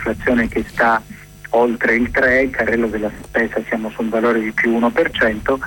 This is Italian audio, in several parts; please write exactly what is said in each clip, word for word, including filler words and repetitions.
un'inflazione che sta oltre il tre, il carrello della spesa siamo su un valore di più uno per cento,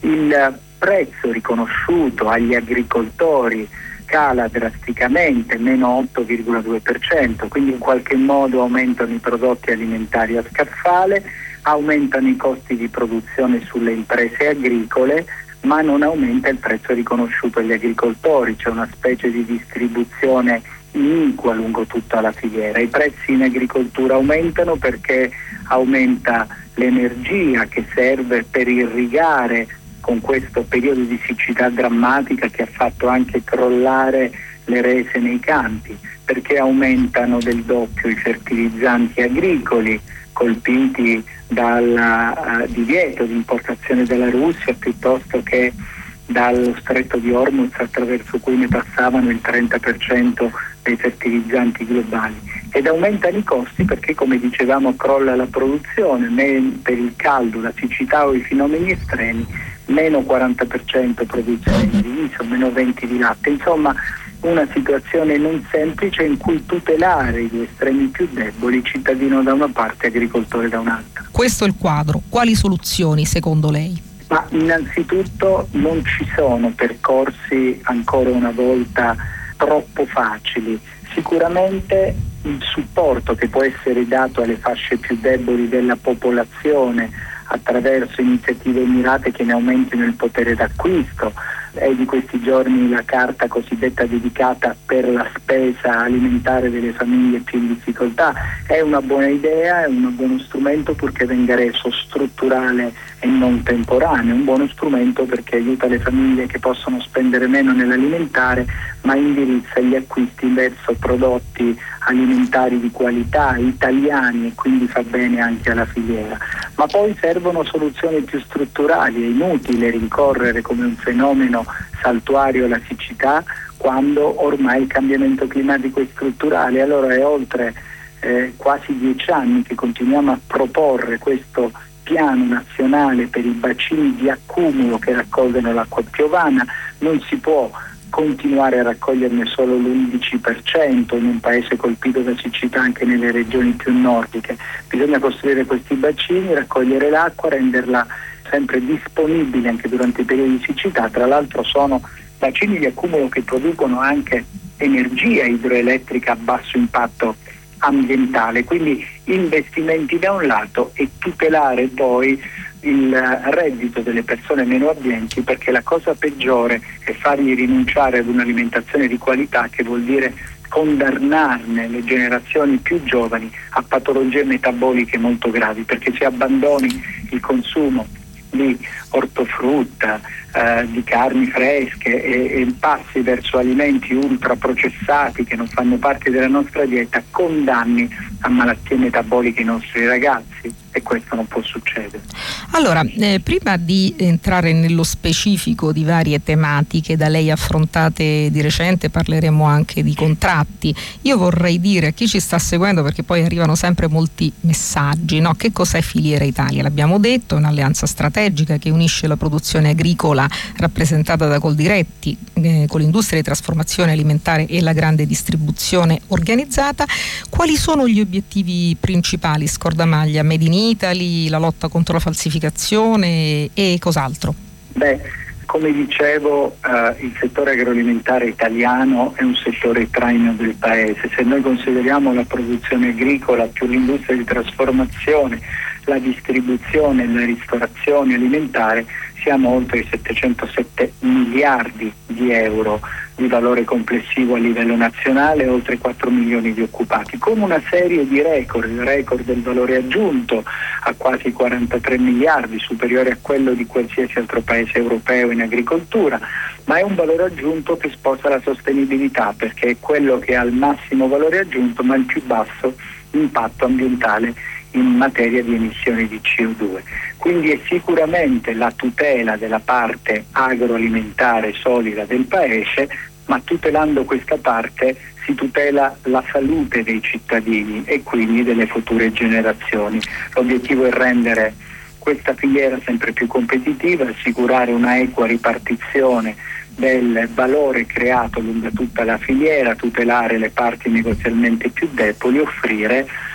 il prezzo riconosciuto agli agricoltori cala drasticamente, meno otto virgola due per cento, quindi in qualche modo aumentano i prodotti alimentari a scaffale, aumentano i costi di produzione sulle imprese agricole, ma non aumenta il prezzo riconosciuto agli agricoltori, c'è una specie di distribuzione iniqua lungo tutta la filiera. I prezzi in agricoltura aumentano perché aumenta l'energia che serve per irrigare con questo periodo di siccità drammatica che ha fatto anche crollare le rese nei campi, perché aumentano del doppio i fertilizzanti agricoli colpiti dal uh, divieto di importazione dalla Russia piuttosto che dallo stretto di Hormuz attraverso cui ne passavano il trenta per cento dei fertilizzanti globali, ed aumentano i costi perché, come dicevamo, crolla la produzione per il caldo, la siccità o i fenomeni estremi, meno quaranta per cento produzione di riso, meno venti di latte, insomma una situazione non semplice in cui tutelare i due estremi più deboli, cittadino da una parte, agricoltore da un'altra. Questo è il quadro. Quali soluzioni secondo lei? Ma innanzitutto non ci sono percorsi ancora una volta troppo facili. Sicuramente il supporto che può essere dato alle fasce più deboli della popolazione attraverso iniziative mirate che ne aumentino il potere d'acquisto. È di questi giorni la carta cosiddetta dedicata per la spesa alimentare delle famiglie più in difficoltà. È una buona idea, è un buono strumento purché venga reso strutturale e non temporaneo, un buono strumento perché aiuta le famiglie che possono spendere meno nell'alimentare, ma indirizza gli acquisti verso prodotti alimentari di qualità, italiani, e quindi fa bene anche alla filiera. Ma poi servono soluzioni più strutturali. È inutile rincorrere come un fenomeno saltuario la siccità quando ormai il cambiamento climatico è strutturale. Allora è oltre eh, quasi dieci anni che continuiamo a proporre questo piano nazionale per i bacini di accumulo che raccolgono l'acqua piovana. Non si può continuare a raccoglierne solo l'undici per cento in un paese colpito da siccità anche nelle regioni più nordiche. Bisogna costruire questi bacini, raccogliere l'acqua, renderla sempre disponibile anche durante i periodi di siccità. Tra l'altro sono bacini di accumulo che producono anche energia idroelettrica a basso impatto ambientale, quindi investimenti da un lato e tutelare poi il reddito delle persone meno abbienti, perché la cosa peggiore è fargli rinunciare ad un'alimentazione di qualità, che vuol dire condannarne le generazioni più giovani a patologie metaboliche molto gravi, perché se abbandoni il consumo di ortofrutta, eh, di carni fresche e, e passi verso alimenti ultraprocessati che non fanno parte della nostra dieta, condanni a malattie metaboliche i nostri ragazzi, e questo non può succedere. Allora, eh, prima di entrare nello specifico di varie tematiche da lei affrontate di recente, parleremo anche di contratti. Io vorrei dire a chi ci sta seguendo, perché poi arrivano sempre molti messaggi, no? Che cos'è Filiera Italia? L'abbiamo detto, è un'alleanza strategica che unisce la produzione agricola rappresentata da Coldiretti eh, con l'industria di trasformazione alimentare e la grande distribuzione organizzata. Quali sono gli obiettivi principali, scordamaglia, Made in Italy, la lotta contro la falsificazione e cos'altro? Beh, come dicevo, eh, il settore agroalimentare italiano è un settore traino del paese. Se noi consideriamo la produzione agricola più l'industria di trasformazione, la distribuzione e la ristorazione alimentare, siamo oltre i settecentosette miliardi di euro di valore complessivo a livello nazionale, oltre quattro milioni di occupati, con una serie di record, il record del valore aggiunto a quasi quarantatré miliardi, superiore a quello di qualsiasi altro paese europeo in agricoltura, ma è un valore aggiunto che sposa la sostenibilità, perché è quello che ha il massimo valore aggiunto ma il più basso impatto ambientale in materia di emissioni di C O due. Quindi è sicuramente la tutela della parte agroalimentare solida del paese, ma tutelando questa parte si tutela la salute dei cittadini e quindi delle future generazioni. L'obiettivo è rendere questa filiera sempre più competitiva, assicurare una equa ripartizione del valore creato lungo tutta la filiera, tutelare le parti negozialmente più deboli, offrire